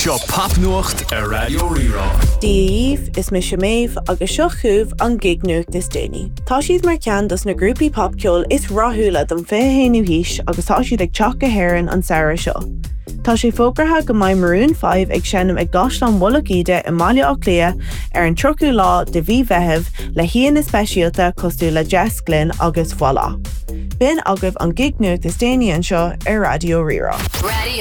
Seo Papnuacht a Radio Rirá. Díomh is me Siaméh agus seo chuamh an gig nuacht is déine. Tá siad mar ceann dus na grúpaí popceol is rathúla don féhéanú híis agus tá siad ag teach go héireann an saoire seo. Tá sé fógratha go mbeidh Maroon 5 ag seanam ag gaslan Wallachide i Máile Ó Clia ar an trochú lá de bhí bheitheh le híana na speisialta cosú le Jess Glynn agus voilà. Bin agah an gig nuacht is déine an seo ar Radio Rirá. Radio